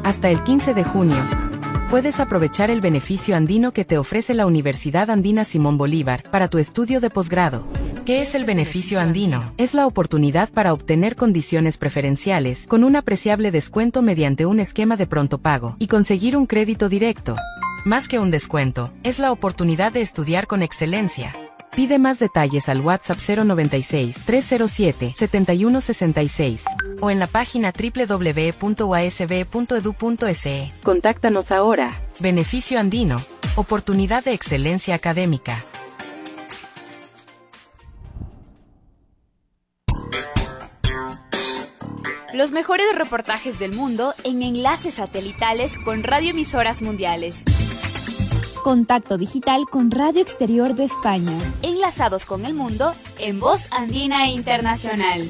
Hasta el 15 de junio. Puedes aprovechar el beneficio andino que te ofrece la Universidad Andina Simón Bolívar para tu estudio de posgrado. ¿Qué es el beneficio andino? Es la oportunidad para obtener condiciones preferenciales con un apreciable descuento mediante un esquema de pronto pago y conseguir un crédito directo. Más que un descuento, es la oportunidad de estudiar con excelencia. Pide más detalles al WhatsApp 096-307-7166 o en la página www.uasb.edu.es. Contáctanos ahora. Beneficio andino. Oportunidad de excelencia académica. Los mejores reportajes del mundo en enlaces satelitales con radioemisoras mundiales. Contacto digital con Radio Exterior de España. Enlazados con el mundo en Voz Andina Internacional.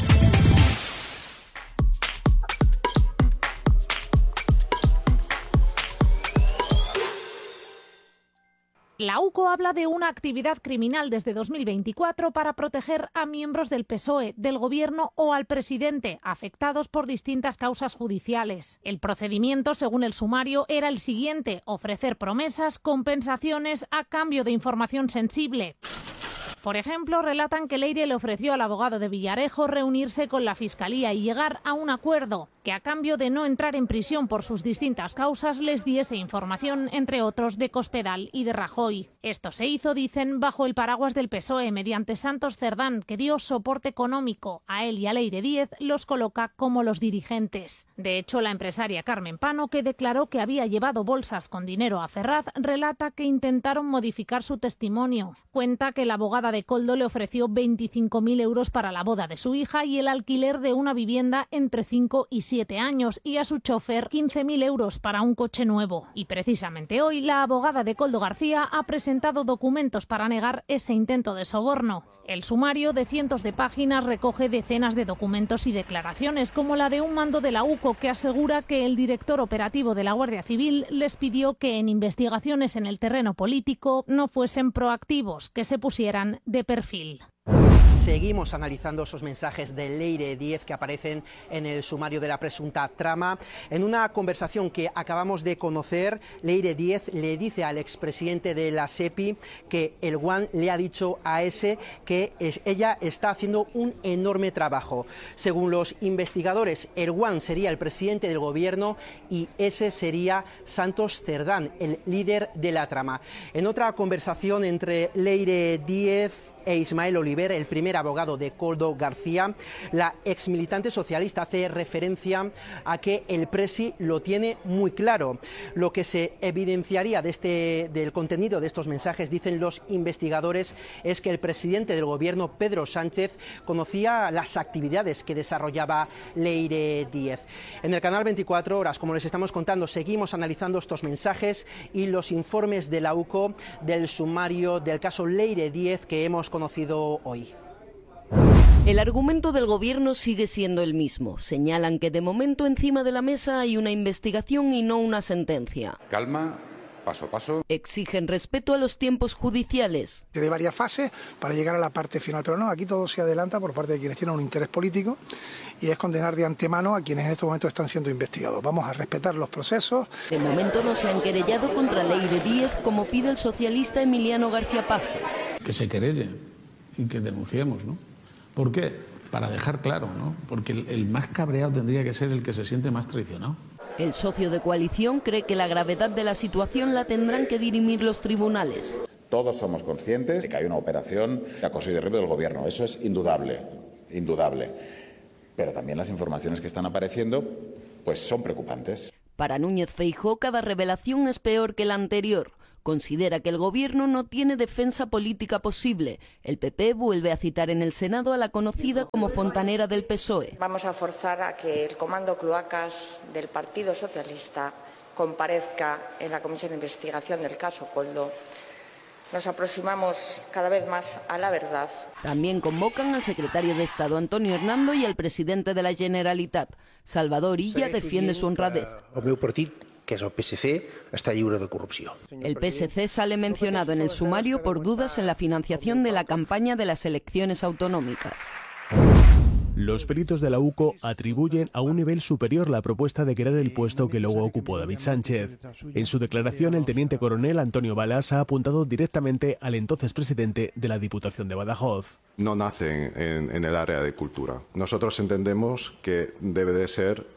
La UCO habla de una actividad criminal desde 2024 para proteger a miembros del PSOE, del Gobierno o al presidente, afectados por distintas causas judiciales. El procedimiento, según el sumario, era el siguiente: ofrecer promesas, compensaciones a cambio de información sensible. Por ejemplo, relatan que Leire le ofreció al abogado de Villarejo reunirse con la Fiscalía y llegar a un acuerdo, que a cambio de no entrar en prisión por sus distintas causas les diese información, entre otros, de Cospedal y de Rajoy. Esto se hizo, dicen, bajo el paraguas del PSOE, mediante Santos Cerdán, que dio soporte económico. A él y a Leire Díez los coloca como los dirigentes. De hecho, la empresaria Carmen Pano, que declaró que había llevado bolsas con dinero a Ferraz, relata que intentaron modificar su testimonio. Cuenta que la abogada de Koldo le ofreció 25.000 euros para la boda de su hija y el alquiler de una vivienda entre 5 y 7 años, y a su chofer 15.000 euros para un coche nuevo. Y precisamente hoy la abogada de Koldo García ha presentado documentos para negar ese intento de soborno. El sumario de cientos de páginas recoge decenas de documentos y declaraciones, como la de un mando de la UCO que asegura que el director operativo de la Guardia Civil les pidió que en investigaciones en el terreno político no fuesen proactivos, que se pusieran de perfil. Seguimos analizando esos mensajes de Leire Díez que aparecen en el sumario de la presunta trama. En una conversación que acabamos de conocer, Leire Díez le dice al expresidente de la SEPI que el Guan le ha dicho a ese que ella está haciendo un enorme trabajo. Según los investigadores, el Guan sería el presidente del gobierno y ese sería Santos Cerdán, el líder de la trama. En otra conversación entre Leire Díez e Ismael Oliver, el primer abogado de Koldo García, la exmilitante socialista hace referencia a que el presi lo tiene muy claro. Lo que se evidenciaría del contenido de estos mensajes, dicen los investigadores, es que el presidente del gobierno, Pedro Sánchez, conocía las actividades que desarrollaba Leire Díez. En el canal 24 Horas, como les estamos contando, seguimos analizando estos mensajes y los informes de la UCO del sumario del caso Leire Díez que hemos conocido hoy. El argumento del gobierno sigue siendo el mismo. Señalan que de momento encima de la mesa hay una investigación y no una sentencia. Calma, paso a paso. Exigen respeto a los tiempos judiciales. Tiene varias fases para llegar a la parte final, pero no, aquí todo se adelanta por parte de quienes tienen un interés político y es condenar de antemano a quienes en estos momentos están siendo investigados. Vamos a respetar los procesos. De momento no se han querellado contra Leire Díez, como pide el socialista Emiliano García Pajo. Que se querelle y que denunciemos, ¿no? ¿Por qué? Para dejar claro, ¿no? Porque el más cabreado tendría que ser el que se siente más traicionado. El socio de coalición cree que la gravedad de la situación la tendrán que dirimir los tribunales. Todos somos conscientes de que hay una operación de acoso y derribo del gobierno. Eso es indudable, indudable. Pero también las informaciones que están apareciendo, pues son preocupantes. Para Núñez Feijóo, cada revelación es peor que la anterior. Considera que el gobierno no tiene defensa política posible. El PP vuelve a citar en el Senado a la conocida como fontanera del PSOE. Vamos a forzar a que el comando Cloacas del Partido Socialista comparezca en la comisión de investigación del caso Koldo. Nos aproximamos cada vez más a la verdad. También convocan al secretario de Estado Antonio Hernando y al presidente de la Generalitat. Salvador Illa defiende su honradez. Que és el PSC, està lliure de corrupció. El PSC sale mencionado en el sumario por dudas en la financiación de la campaña de las elecciones autonómicas. Los peritos de la UCO atribuyen a un nivel superior la propuesta de crear el puesto que luego ocupó David Sánchez. En su declaración, el teniente coronel Antonio Balas ha apuntado directamente al entonces presidente de la Diputación de Badajoz. No nace en el área de cultura. Nosotros entendemos que debe de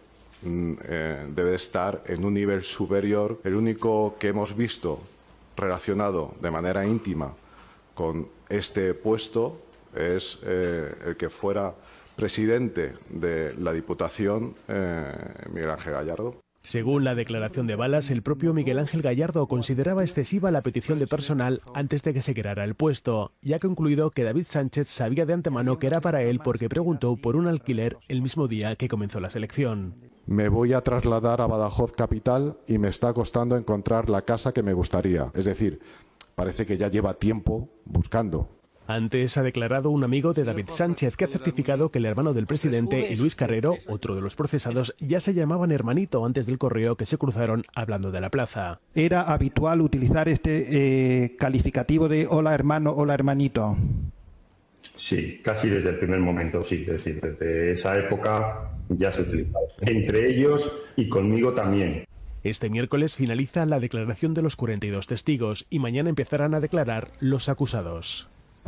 estar en un nivel superior. El único que hemos visto relacionado de manera íntima con este puesto es el que fuera presidente de la Diputación, Miguel Ángel Gallardo. Según la declaración de Balas, el propio Miguel Ángel Gallardo consideraba excesiva la petición de personal antes de que se creara el puesto, y ha concluido que David Sánchez sabía de antemano que era para él porque preguntó por un alquiler el mismo día que comenzó la selección. Me voy a trasladar a Badajoz capital y me está costando encontrar la casa que me gustaría. Es decir, parece que ya lleva tiempo buscando. Antes ha declarado un amigo de David Sánchez que ha certificado que el hermano del presidente y Luis Carrero, otro de los procesados, ya se llamaban hermanito antes del correo que se cruzaron hablando de la plaza. ¿Era habitual utilizar este calificativo de hola hermano, hola hermanito? Sí, casi desde el primer momento, sí. Es decir, desde esa época ya se utilizaba. Entre ellos y conmigo también. Este miércoles finaliza la declaración de los 42 testigos y mañana empezarán a declarar los acusados.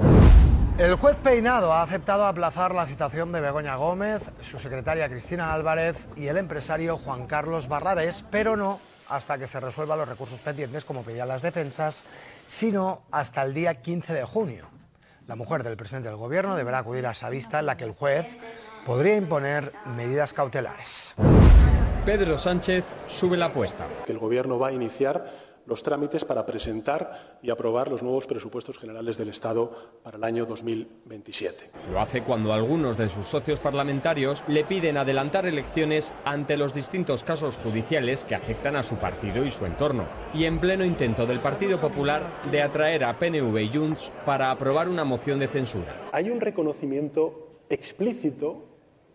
El juez Peinado ha aceptado aplazar la citación de Begoña Gómez, su secretaria Cristina Álvarez y el empresario Juan Carlos Barrabés, pero no hasta que se resuelvan los recursos pendientes, como pedían las defensas, sino hasta el día 15 de junio. La mujer del presidente del gobierno deberá acudir a esa vista en la que el juez podría imponer medidas cautelares. Pedro Sánchez sube la apuesta. El gobierno va a iniciar los trámites para presentar y aprobar los nuevos presupuestos generales del Estado para el año 2027. Lo hace cuando algunos de sus socios parlamentarios le piden adelantar elecciones ante los distintos casos judiciales que afectan a su partido y su entorno, y en pleno intento del Partido Popular de atraer a PNV y Junts para aprobar una moción de censura. Hay un reconocimiento explícito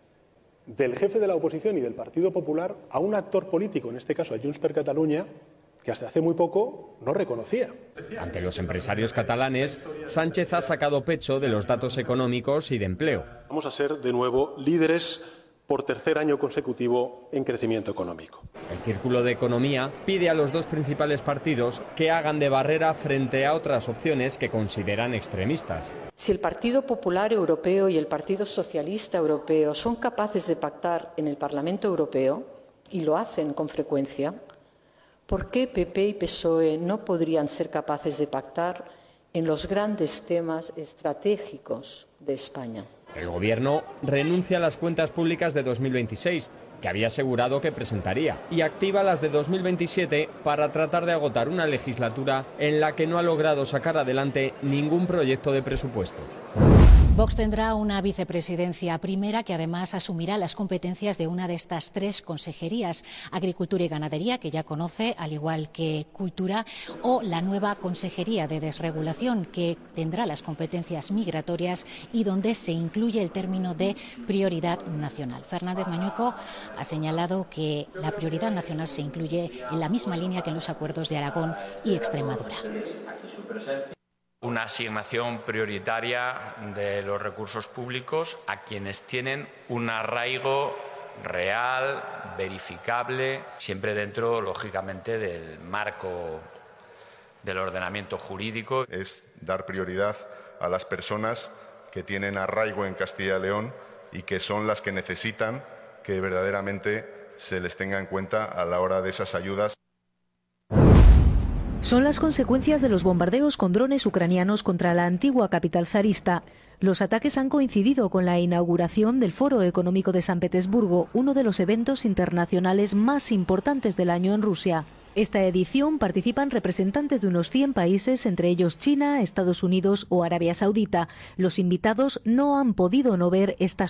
del jefe de la oposición y del Partido Popular a un actor político, en este caso a Junts per Catalunya, que hasta hace muy poco no reconocía. Ante los empresarios catalanes, Sánchez ha sacado pecho de los datos económicos y de empleo. Vamos a ser de nuevo líderes por tercer año consecutivo en crecimiento económico. El Círculo de Economía pide a los dos principales partidos que hagan de barrera frente a otras opciones que consideran extremistas. Si el Partido Popular Europeo y el Partido Socialista Europeo son capaces de pactar en el Parlamento Europeo, y lo hacen con frecuencia, ¿por qué PP y PSOE no podrían ser capaces de pactar en los grandes temas estratégicos de España? El Gobierno renuncia a las cuentas públicas de 2026, que había asegurado que presentaría, y activa las de 2027 para tratar de agotar una legislatura en la que no ha logrado sacar adelante ningún proyecto de presupuestos. Vox tendrá una vicepresidencia primera que además asumirá las competencias de una de estas tres consejerías, Agricultura y Ganadería, que ya conoce, al igual que Cultura, o la nueva Consejería de Desregulación, que tendrá las competencias migratorias y donde se incluye el término de prioridad nacional. Fernández Mañueco ha señalado que la prioridad nacional se incluye en la misma línea que en los acuerdos de Aragón y Extremadura. Una asignación prioritaria de los recursos públicos a quienes tienen un arraigo real, verificable, siempre dentro, lógicamente, del marco del ordenamiento jurídico. Es dar prioridad a las personas que tienen arraigo en Castilla y León y que son las que necesitan que verdaderamente se les tenga en cuenta a la hora de esas ayudas. Son las consecuencias de los bombardeos con drones ucranianos contra la antigua capital zarista. Los ataques han coincidido con la inauguración del Foro Económico de San Petersburgo, uno de los eventos internacionales más importantes del año en Rusia. Esta edición participan representantes de unos 100 países, entre ellos China, Estados Unidos o Arabia Saudita. Los invitados no han podido no ver estas